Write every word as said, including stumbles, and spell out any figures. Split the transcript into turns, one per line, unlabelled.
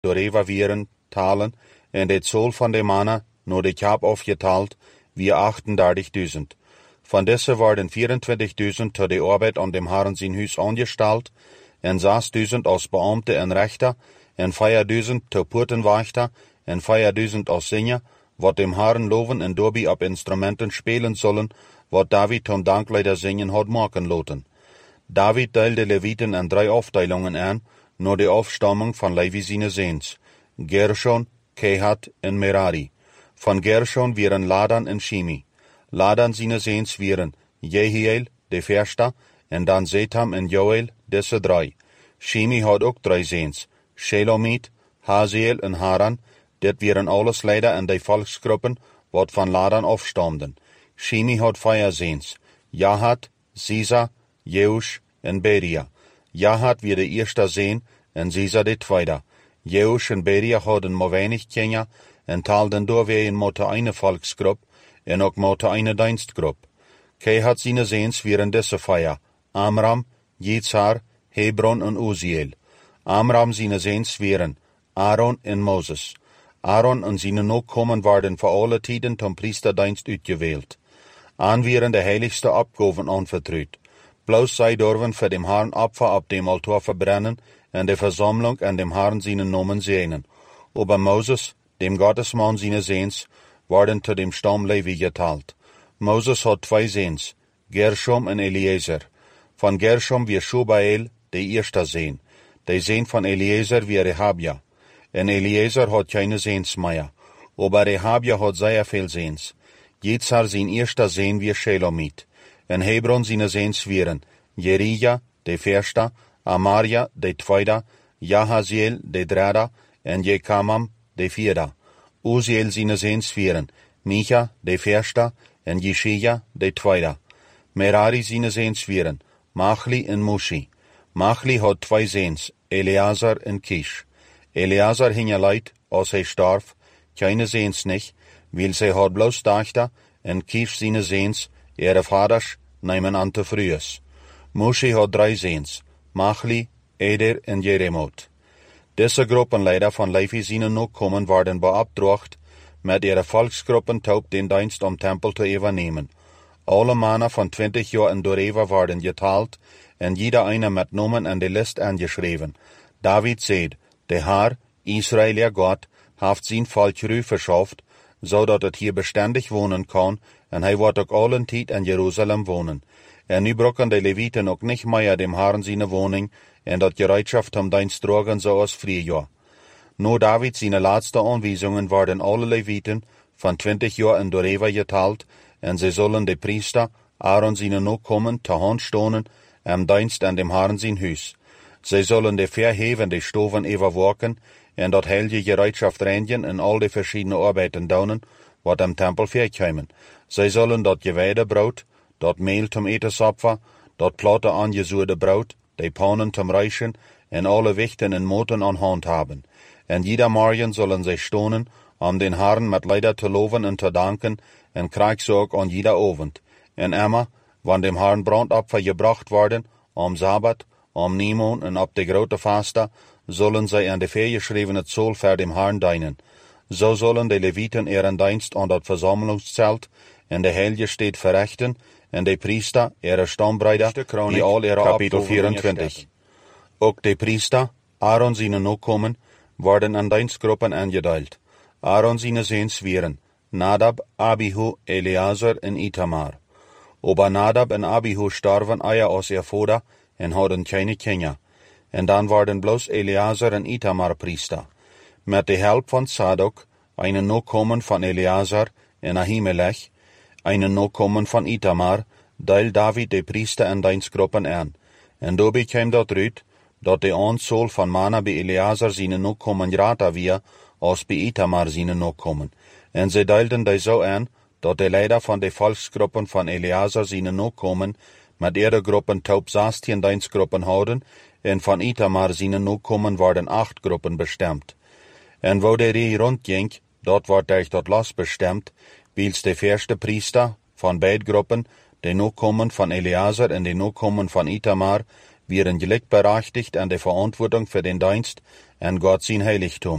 door evalueren, talen, en de zool van de mannen, no de kaap afgeteld, wie achtendertigduizend. Van deze worden vierentwintigduizend tot de arbeid aan dem Herren zijn huis aangesteld, en zesduizend als beambte en rechter, en vijfduizend tot poortenwachter, en vijfduizend als zinger, wat dem Herren loven en daarbij op instrumenten spelen zullen, wat David om dankleider zingen had maken laten. David deelde Leviten in drie afdelingen aan, naar de afstamming van Levi zijn zoons, Gershon, Kehat en Merari. Van Gershon waren Ladan en Shimi. Ladan zijn zoons waren Jehiel, de eerste, en dan Zetam en Joel, deze drie. Shimi had ook drie zoons, Shelomit, Haziel en Haran. Dit waren alles leider in de volksgroepen, wat van Ladan afstamden. Shimi had vier zoons, Jahat, Ziza, Jeush en Beria. Jahat was de eerste zoon en Ziza de tweede. Jeush en Beria hadden maar weinig kinderen en taalden doorwegen met een volksgroep en ook met een dienstgroep. Kehat zijn zoons waren deze vier, Amram, Yitzhar, Hebron en Uziel. Amram zijn zoons waren Aaron en Moses. Aaron en zijn nakomen werden voor alle tijden tot priesterdienst uitgeweeld. Aan waren de heiligste opgaven aanvertrouwd. Bloos zij durven voor dem Herrn Opfer op dem altaar verbrennen en de versammlung en dem Herrn zijn nomen zegenen. Aber Moses, dem Gottesmann zijn zoons, worden tot dem Stamm Levi geteilt. Moses had twee zoons, Gershom en Eliezer. Van Gershom was Shubael, de eerste zoon. De zoon van Eliezer was Rehabia. En Eliezer had keine zoons meer, aber Rehabia had zeer veel zoons. Yitzhar zijn eerste zoon was Shelomit. En Hebron zijn zoons waren Jerija, de eerste, Amaria, de tweede, Jahaziel, de derde, en Jekamam, de vierde. Uziel zijn zoons waren Micha, de eerste, en Jeshia, de tweede. Merari zijn zoons waren Machli en Mushi. Machli had twee zoons, Eleazar en Kish. Eleazar hing leid, als hij starf, keine zoons nicht, weil zij had bloos dachte, en Kish zijn zoons, ihre vaders, nemen aan te frues. Mushi had drie zoons, Machli, Eder en Jeremot. Deze gruppenleider van Levi zijn nakomen worden beopdracht, met ihre volksgruppen taub den dienst om tempel te übernehmen. Alle mannen van twintig jaar en doorheen worden geteilt, en jeder einer met nomen en de list aangeschreven. David zei, de Herr, Israël ihr Gott, heeft zijn volk Ruhe verschafft, zodat het hier beständig wonen kan, en hij wordt ook allen tijd in Jeruzalem wonen. En nu brokken de Leviten ook niet meer dem Herrn zijn woning, en dat gereedschaft om dienst drogen zoals früher. No David zijn laatste aanwijzingen worden alle Leviten van twintig jaar en doorheen geteilt, en ze zullen de priester Aaron zijn nakomen te hand stonen, am dienst aan dem Herrn zijn huis. Zij zullen de verhevende stoven overwaken, en dat heilige gereedschaft reinigen en al de verschiedene arbeiden doen, wat am tempel verkomen. Zij zullen dat gewijde brood, dat meel zum etensopfer, dat platte aangezuurde brood, de pannen zum reichen, en alle wichten en moten aan hand hebben. En jeder morgen zullen zij stonen, om den Herrn met leider te loven en te danken, en krijg ze ook aan jeder avond. En immer, wann dem Herrn brandopfer gebracht worden, am Sabbat, am Niemon en op de grote vaste, zullen zij aan de vergeschrevene zool voor dem Herrn dienen. Zo zullen de Leviten ihren dienst aan dat versammelingszelt en de heilige steed verrichten, en de priester, ihre stambreider, die al ihre Kapitel vierentwintig. Ook de priester, Aaron zijn nakomen, worden aan dienstgroepen aangedeeld. Aaron zijn zoons waren Nadab, Abihu, Eleazar en Itamar. Aber Nadab en Abihu starven eier als ihr vader en hadden keine Kinder. En dan worden bloos Eleazar en Itamar priester. Met de help van Sadok, einen nakomen van Eleazar en Ahimelech, einen nakomen van Itamar, deil David de priester en dienstgroepen aan. En daarbij kwam dat uit, dat de aantal van mannen bij Eleazar zijn nakomen groter weer, als bij Itamar zijn nakomen. En ze deilden die zo aan, dat de leider van de volksgroepen van Eleazar zijn nakomen, met ihre groepen taub zestien dienstgroepen houden, en van Itamar zijn nakomen worden acht groepen bestemd. En wo de ree rondging, dat wordt durch dat los bestemd, wils de eerste priester van beide groepen, de nakomen van Eleazar en de nakomen van Itamar, waren gelijkberechtigd aan de verantwoording voor den dienst en Gott sein Heiligtum.